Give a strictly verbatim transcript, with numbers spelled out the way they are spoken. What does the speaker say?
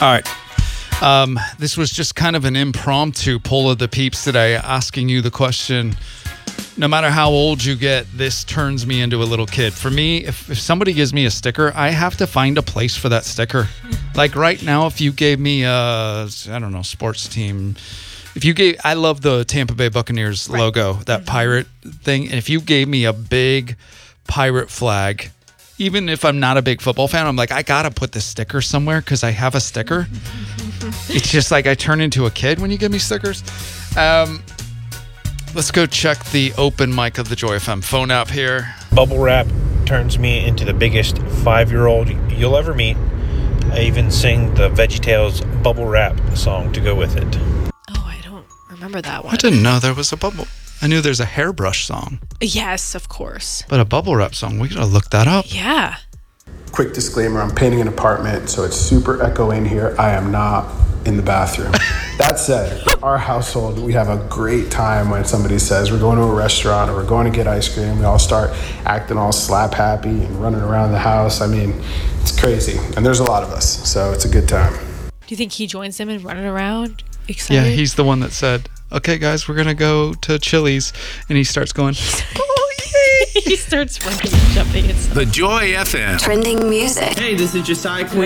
All right. Um, this was just kind of an impromptu poll of the peeps today, asking you the question, no matter how old you get, this turns me into a little kid. For me, if, if somebody gives me a sticker, I have to find a place for that sticker. Like right now, if you gave me a, I don't know, sports team, if you gave, I love the Tampa Bay Buccaneers right. logo, that mm-hmm. pirate thing. And if you gave me a big pirate flag, even if I'm not a big football fan, I'm like, I got to put this sticker somewhere because I have a sticker. It's just like I turn into a kid when you give me stickers. Um, let's go check the open mic of the Joy F M phone app here. Bubble wrap turns me into the biggest five-year-old you'll ever meet. I even sing the VeggieTales Bubble Wrap song to go with it. Oh, I don't remember that one. I didn't know there was a bubble. I knew there's a hairbrush song. Yes, of course. But a bubble wrap song, we gotta look that up. Yeah. Quick disclaimer, I'm painting an apartment, so it's super echo in here. I am not in the bathroom. That said, in our household, we have a great time when somebody says we're going to a restaurant or we're going to get ice cream. We all start acting all slap happy and running around the house. I mean, it's crazy. And there's a lot of us, so it's a good time. Do you think he joins them in running around excited? Yeah, he's the one that said, okay, guys, we're going to go to Chili's. And he starts going, oh, yay! He starts running and jumping and stuff. The Joy F M. Trending music. Hey, this is Josiah Quinn.